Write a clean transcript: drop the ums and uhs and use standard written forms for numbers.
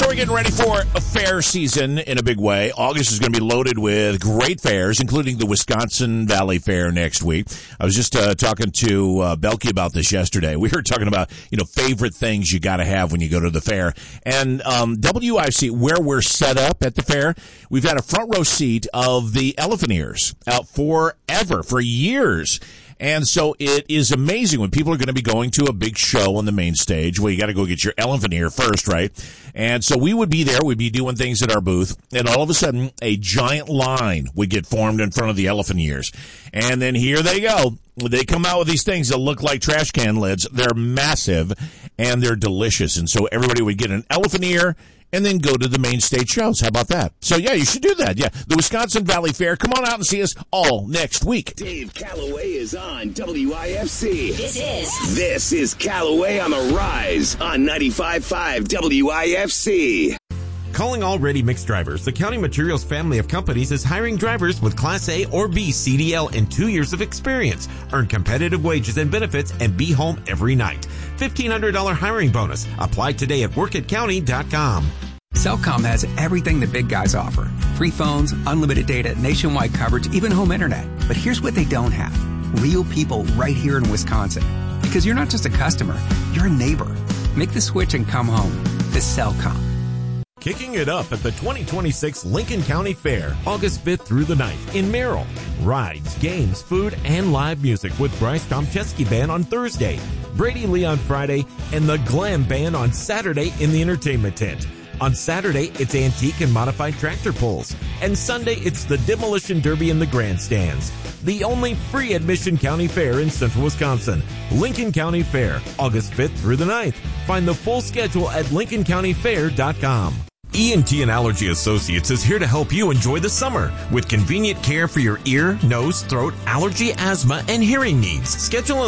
we're getting ready for a fair season in a big way. August is going to be loaded with great fairs, including the Wisconsin Valley Fair next week. I was just talking to Belky about this yesterday. We were talking about, favorite things you got to have when you go to the fair. And WIC, where we're set up at the fair, we've had a front row seat of the elephant ears out forever, for years. And so it is amazing when people are going to be going to a big show on the main stage. Well, you got to go get your elephant ear first, right? And so we would be there. We'd be doing things at our booth. And all of a sudden, a giant line would get formed in front of the elephant ears. And then here they go. They come out with these things that look like trash can lids. They're massive and they're delicious. And so everybody would get an elephant ear and then go to the main stage shows. How about that? So, yeah, you should do that. Yeah, the Wisconsin Valley Fair. Come on out and see us all next week. Dave Calloway is on WIFC. This is Calloway on the Rise on 95.5 WIFC. Calling all ready-mix drivers, the County Materials family of companies is hiring drivers with Class A or B CDL and 2 years of experience. Earn competitive wages and benefits and be home every night. $1,500 hiring bonus. Apply today at workatcounty.com. Cellcom has everything the big guys offer. Free phones, unlimited data, nationwide coverage, even home internet. But here's what they don't have. Real people right here in Wisconsin. Because you're not just a customer, you're a neighbor. Make the switch and come home to Cellcom. Kicking it up at the 2026 Lincoln County Fair, August 5th through the 9th in Merrill. Rides, games, food, and live music with Bryce Tomczewski Band on Thursday, Brady Lee on Friday, and the Glam Band on Saturday in the entertainment tent. On Saturday, it's antique and modified tractor pulls. And Sunday, it's the Demolition Derby in the grandstands. The only free admission county fair in central Wisconsin. Lincoln County Fair, August 5th through the 9th. Find the full schedule at lincolncountyfair.com. ENT and Allergy Associates is here to help you enjoy the summer with convenient care for your ear, nose, throat, allergy, asthma, and hearing needs. Schedule